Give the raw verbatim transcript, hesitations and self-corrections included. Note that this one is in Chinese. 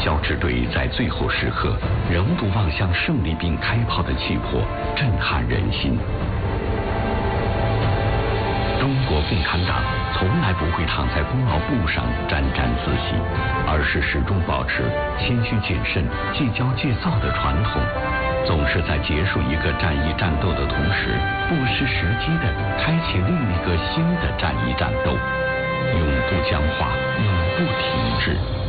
消脂队在最后时刻仍不忘向胜利并开炮的气魄，震撼人心。中国共产党从来不会躺在功劳簿上沾沾自喜，而是始终保持谦虚谨慎、戒骄戒躁的传统，总是在结束一个战役战斗的同时，不失时机地开启另一个新的战役战斗，永不僵化，永不停滞。